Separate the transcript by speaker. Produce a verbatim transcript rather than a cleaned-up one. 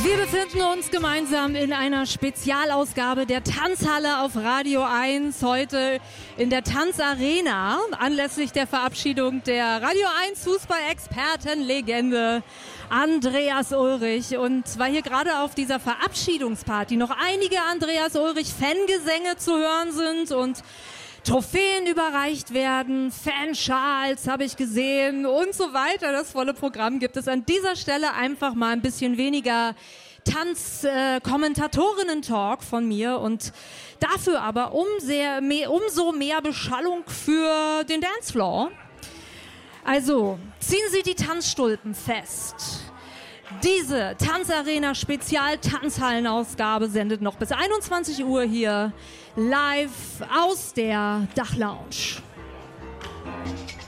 Speaker 1: Wir befinden uns gemeinsam in einer Spezialausgabe der Tanzhalle auf Radio eins, heute in der Tanzarena, anlässlich der Verabschiedung der Radio eins Fußball-Experten-Legende Andreas Ulrich. Und weil hier gerade auf dieser Verabschiedungsparty noch einige Andreas Ulrich-Fangesänge zu hören sind und Trophäen überreicht werden, Fanschals habe ich gesehen und so weiter. Das volle Programm gibt es an dieser Stelle einfach mal ein bisschen weniger Tanz-Kommentatorinnen-Talk von mir und dafür aber um sehr, mehr, umso mehr Beschallung für den Dancefloor. Also, ziehen Sie die Tanzstulpen fest. Diese Tanzarena-Spezial-Tanzhallenausgabe sendet noch bis einundzwanzig Uhr hier live aus der Dachlounge.